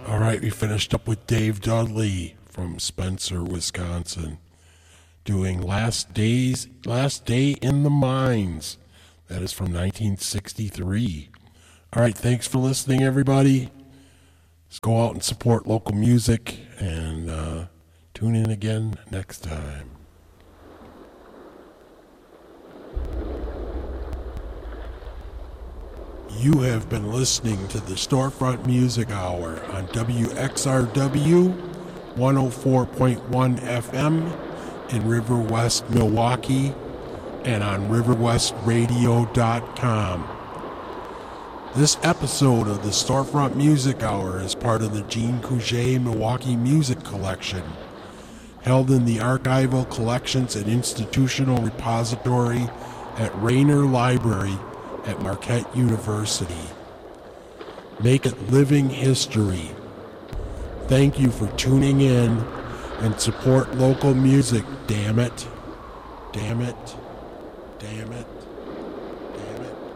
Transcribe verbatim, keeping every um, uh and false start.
All right, we finished up with Dave Dudley from Spencer, Wisconsin, doing Last Days, Last Day in the Mines. That is from nineteen sixty-three. All right, thanks for listening, everybody. Let's go out and support local music, and uh, tune in again next time. You have been listening to the Storefront Music Hour on W X R W one oh four point one F M in River West, Milwaukee, and on river west radio dot com. This episode of the Storefront Music Hour is part of the Jean Couget Milwaukee Music Collection, held in the Archival Collections and Institutional Repository at Rayner Library at Marquette University. Make it living history. Thank you for tuning in and support local music, damn it. Damn it. Damn it. Damn it.